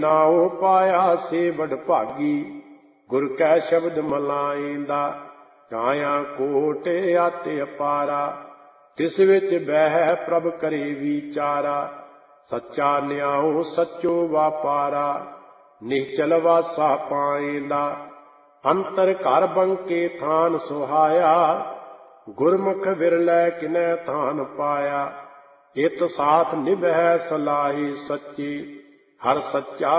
ਨਾਉ ਪਾਇਆ ਸੇ ਵਡ ਭਾਗੀ, ਗੁਰ ਕੈ ਸ਼ਬਦ ਮਲਾਇਂਦਾ। ਕਾਇਆ ਕੋਟ ਆਤੇ ਅਪਾਰਾ, ਤਿਸ ਵਿੱਚ ਬਹਿ ਪ੍ਰਭ ਕਰੇ ਵਿਚਾਰਾ। ਸੱਚਾ ਨਿਆਉ ਸੱਚੋ ਵਾਪਾਰਾ, ਨਿਹਚਲ ਵਾਸਾ ਪਾਇਂਦਾ। ਅੰਤਰ ਘਰ ਬੰਕੇ ਥਾਨ ਸੁਹਾਇਆ, ਗੁਰਮੁਖ ਵਿਰਲੇ ਕਿਨੈ ਥਾਨ ਪਾਇਆ। ਇਤ ਸਾਥ ਨਿਭੈ ਸਲਾਹੀ ਸੱਚੀ, ਹਰ ਸੱਚਾ